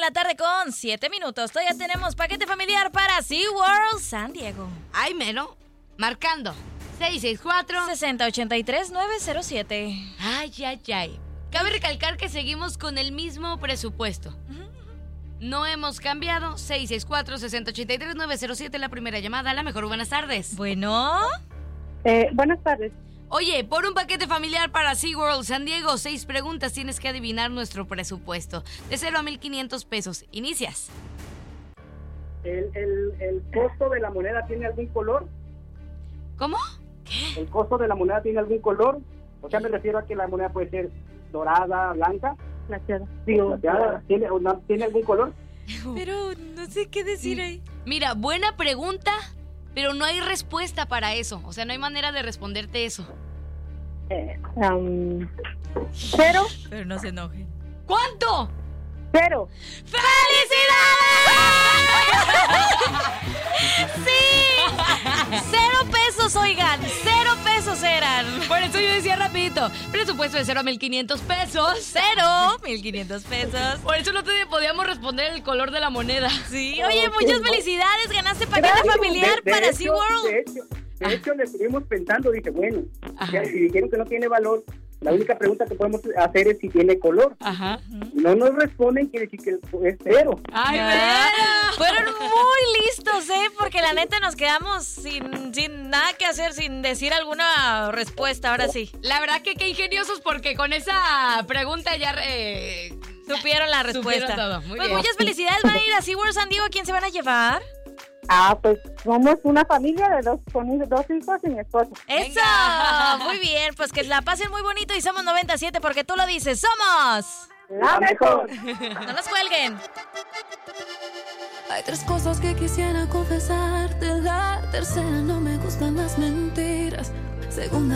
la tarde con 7 minutos. Todavía tenemos paquete familiar para SeaWorld San Diego. Ay, mero. Marcando. 664-6083-907. Ay. Cabe recalcar que seguimos con el mismo presupuesto. No hemos cambiado. 664-6083-907, la primera llamada. La mejor, buenas tardes. Bueno. Buenas tardes. Oye, por un paquete familiar para SeaWorld San Diego, 6 preguntas, tienes que adivinar nuestro presupuesto. De 0 a 1,500 pesos. Inicias. ¿El costo de la moneda tiene algún color? ¿Cómo? ¿El costo de la moneda tiene algún color? O sea, me refiero a que la moneda puede ser dorada, blanca. Plateada. Plateada. ¿Tiene algún color? Pero no sé qué decir ahí. Mira, buena pregunta, pero no hay respuesta para eso. O sea, no hay manera de responderte eso. 0. Pero no se enojen. ¿Cuánto? 0. ¡Sí! 0 pesos, oigan. 0 pesos eran. Por eso yo decía rapidito. Presupuesto de 0 a 1,500 pesos. 1,500 pesos. Por eso no te podíamos responder el color de la moneda. Sí, oye, muchas felicidades. Ganaste paquete familiar para SeaWorld. De hecho, le estuvimos pensando. Dije, bueno, ya, si dijeron que no tiene valor, la única pregunta que podemos hacer es si tiene color. Ajá. No nos responden, quiere decir que es 0. ¡Ay, Fueron muy listos, porque la neta nos quedamos sin nada que hacer, sin decir alguna respuesta, ahora sí. La verdad que qué ingeniosos, porque con esa pregunta ya supieron la respuesta. Supieron todo. Muy pues bien. muchas felicidades, van a ir a SeaWorld San Diego. ¿Quién se van a llevar? Pues somos una familia de con 2 hijos y mi esposo. ¡Eso! Venga. Muy bien, pues que la pasen muy bonito y somos 97 porque tú lo dices, ¡somos! La mejor. ¡No nos cuelguen! Hay 3 cosas que quisiera confesarte. La tercera, no me gustan las mentiras. Segunda,